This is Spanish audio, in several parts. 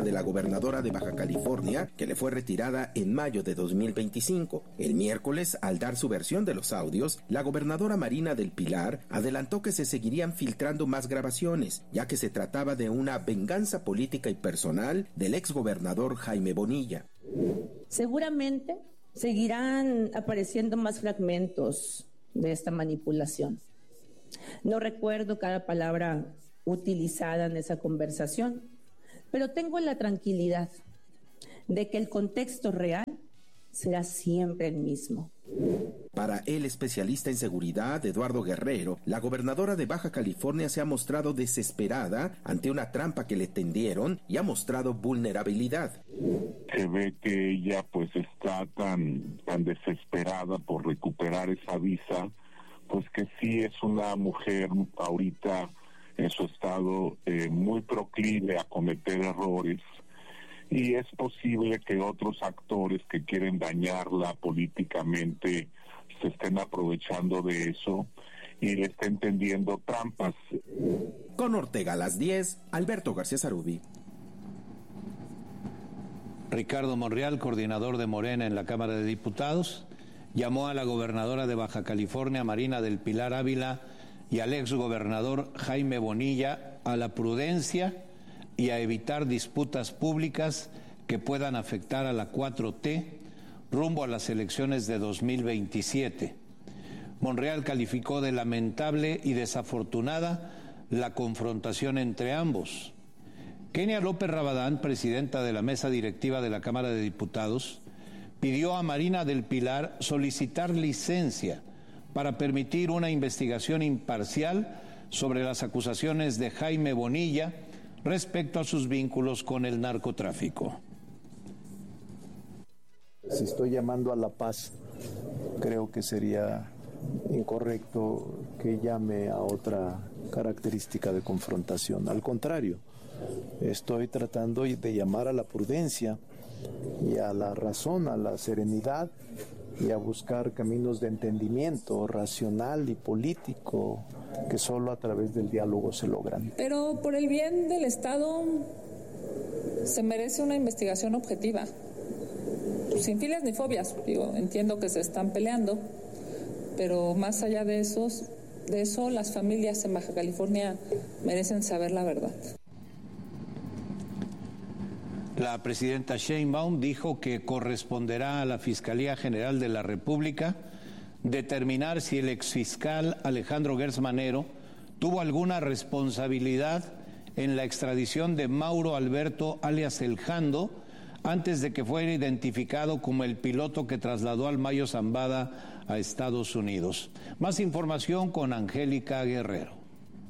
de la gobernadora de Baja California, que le fue retirada en mayo de 2025. El miércoles, al dar su versión de los audios, la gobernadora Marina del Pilar adelantó que se seguirían filtrando más grabaciones, ya que se trataba de una venganza política y personal del exgobernador Jaime Bonilla. Seguramente seguirán apareciendo más fragmentos de esta manipulación. No recuerdo cada palabra utilizada en esa conversación, pero tengo la tranquilidad de que el contexto real será siempre el mismo. Para el especialista en seguridad, Eduardo Guerrero, la gobernadora de Baja California se ha mostrado desesperada ante una trampa que le tendieron y ha mostrado vulnerabilidad. Se ve que ella pues está tan desesperada por recuperar esa visa, pues que sí es una mujer ahorita en su estado muy proclive a cometer errores, y es posible que otros actores que quieren dañarla políticamente se estén aprovechando de eso y le estén tendiendo trampas. Con Ortega a las 10, Alberto García Sarubi. Ricardo Monreal, coordinador de Morena en la Cámara de Diputados, llamó a la gobernadora de Baja California, Marina del Pilar Ávila, y al exgobernador Jaime Bonilla a la prudencia y a evitar disputas públicas que puedan afectar a la 4T rumbo a las elecciones de 2027. Monreal calificó de lamentable y desafortunada la confrontación entre ambos. Kenia López Rabadán, presidenta de la mesa directiva de la Cámara de Diputados, pidió a Marina del Pilar solicitar licencia para permitir una investigación imparcial sobre las acusaciones de Jaime Bonilla respecto a sus vínculos con el narcotráfico. Si estoy llamando a la paz, creo que sería incorrecto que llame a otra característica de confrontación. Al contrario, estoy tratando de llamar a la prudencia y a la razón, a la serenidad y a buscar caminos de entendimiento racional y político que solo a través del diálogo se logran. Pero por el bien del Estado se merece una investigación objetiva, sin filias ni fobias. Entiendo que se están peleando, pero más allá de eso, las familias en Baja California merecen saber la verdad. La presidenta Sheinbaum dijo que corresponderá a la Fiscalía General de la República determinar si el exfiscal Alejandro Gertz Manero tuvo alguna responsabilidad en la extradición de Mauro Alberto alias El Jando antes de que fuera identificado como el piloto que trasladó al Mayo Zambada a Estados Unidos. Más información con Angélica Guerrero.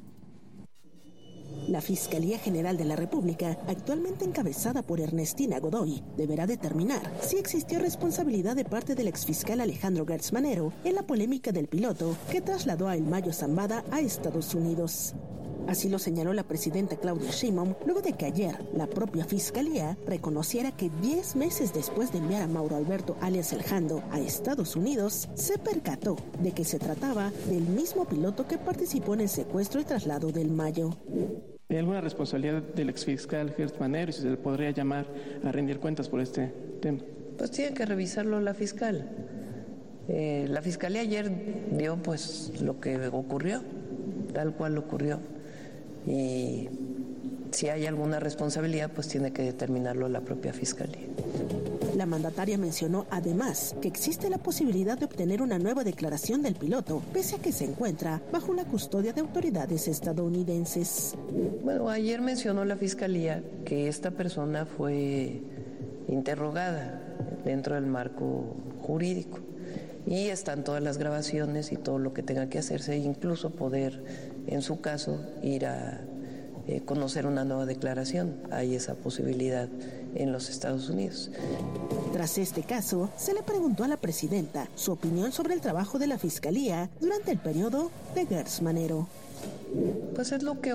La Fiscalía General de la República, actualmente encabezada por Ernestina Godoy, deberá determinar si existió responsabilidad de parte del exfiscal Alejandro Gertz Manero en la polémica del piloto que trasladó a El Mayo Zambada a Estados Unidos. Así lo señaló la presidenta Claudia Sheinbaum luego de que ayer la propia Fiscalía reconociera que 10 meses después de enviar a Mauro Alberto alias El Jando a Estados Unidos, se percató de que se trataba del mismo piloto que participó en el secuestro y traslado del Mayo. ¿Hay alguna responsabilidad del exfiscal Gertz Manero y si se le podría llamar a rendir cuentas por este tema? Pues tiene que revisarlo la fiscal. La fiscalía ayer dio pues lo que ocurrió, tal cual ocurrió. Y si hay alguna responsabilidad, pues tiene que determinarlo la propia fiscalía. La mandataria mencionó además que existe la posibilidad de obtener una nueva declaración del piloto, pese a que se encuentra bajo la custodia de autoridades estadounidenses. Bueno, ayer mencionó la fiscalía que esta persona fue interrogada dentro del marco jurídico y están todas las grabaciones y todo lo que tenga que hacerse, incluso poder, en su caso, ir a conocer una nueva declaración. Hay esa posibilidad en los Estados Unidos. Tras este caso, se le preguntó a la presidenta su opinión sobre el trabajo de la Fiscalía durante el periodo de Gertz Manero. Pues es lo que...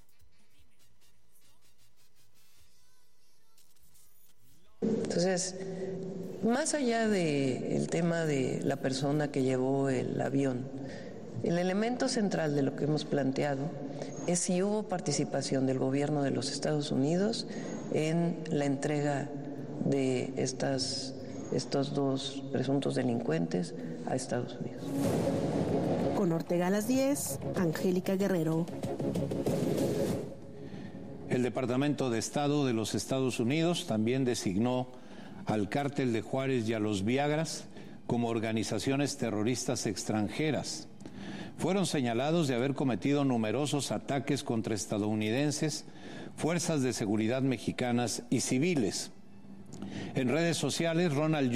Entonces, más allá del tema de la persona que llevó el avión, el elemento central de lo que hemos planteado es si hubo participación del gobierno de los Estados Unidos en la entrega de estos dos presuntos delincuentes a Estados Unidos. Con Ortega a las 10, Angélica Guerrero. El Departamento de Estado de los Estados Unidos también designó al Cártel de Juárez y a los Viagras como organizaciones terroristas extranjeras. Fueron señalados de haber cometido numerosos ataques contra estadounidenses, fuerzas de seguridad mexicanas y civiles. En redes sociales, Ronald